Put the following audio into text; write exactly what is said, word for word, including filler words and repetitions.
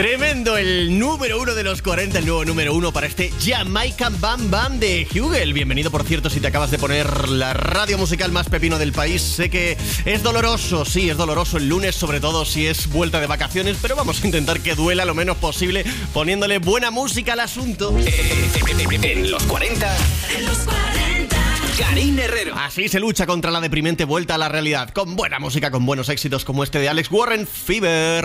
Tremendo, el número uno de los cuarenta, el nuevo número uno para este Jamaican Bam Bam de Hugel. Bienvenido, por cierto, si te acabas de poner la radio musical más pepino del país. Sé que es doloroso, sí, es doloroso el lunes, sobre todo si es vuelta de vacaciones, pero vamos a intentar que duela lo menos posible poniéndole buena música al asunto. En los cuarenta. En los cuarenta. Karina Herrero. Así se lucha contra la deprimente vuelta a la realidad, con buena música, con buenos éxitos como este de Alex Warren, Fever.